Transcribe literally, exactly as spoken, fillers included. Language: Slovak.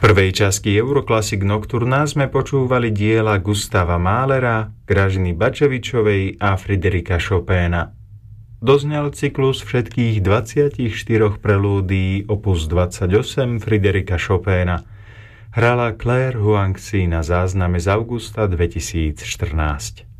prvej časti Euroclassic Nocturna sme počúvali diela Gustava Mahlera, Gražiny Bačevičovej a Friderika Chopina. Doznel cyklus všetkých dvadsaťštyri prelúdií opus dvadsaťosem Friderika Chopina. Hrala Claire Huangzi na zázname z augusta dvetisícštrnásť.